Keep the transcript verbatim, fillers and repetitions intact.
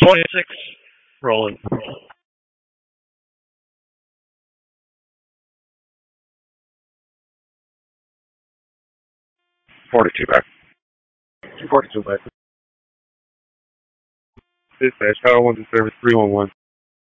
twenty-six, rolling. forty-two back. two forty-two back. Dispatch, Tower one to service three one one.